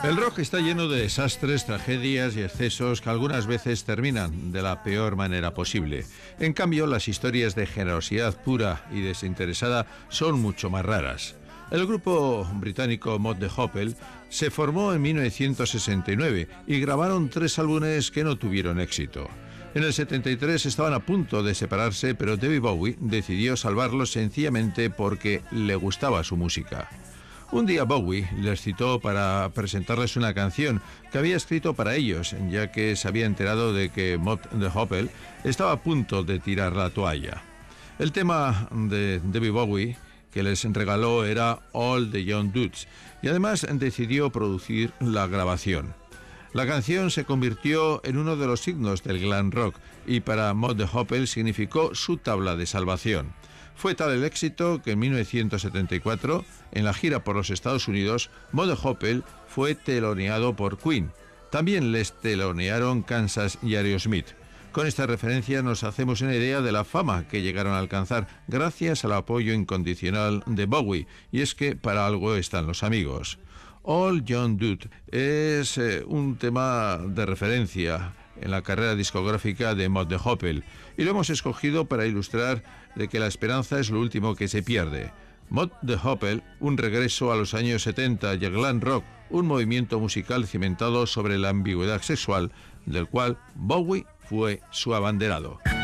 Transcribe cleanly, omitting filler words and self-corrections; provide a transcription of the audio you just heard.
El rock está lleno de desastres, tragedias y excesos que algunas veces terminan de la peor manera posible. En cambio, las historias de generosidad pura y desinteresada son mucho más raras. El grupo británico Mott the Hoople se formó en 1969 y grabaron 3 álbumes que no tuvieron éxito. En el 73 estaban a punto de separarse, pero David Bowie decidió salvarlos sencillamente porque le gustaba su música. Un día Bowie les citó para presentarles una canción que había escrito para ellos, ya que se había enterado de que Mott the Hoople estaba a punto de tirar la toalla. El tema de David Bowie que les regaló era All the Young Dudes y además decidió producir la grabación. La canción se convirtió en uno de los signos del glam rock y para Mott the Hoople significó su tabla de salvación. Fue tal el éxito que en 1974, en la gira por los Estados Unidos, Mott the Hoople fue teloneado por Queen. También les telonearon Kansas y Aerosmith. Con esta referencia nos hacemos una idea de la fama que llegaron a alcanzar gracias al apoyo incondicional de Bowie, y es que para algo están los amigos. All Young Dude es un tema de referencia en la carrera discográfica de Mott the Hoople y lo hemos escogido para ilustrar de que la esperanza es lo último que se pierde. Mott the Hoople, un regreso a los años 70 y el glam rock, un movimiento musical cimentado sobre la ambigüedad sexual, del cual Bowie fue su abanderado.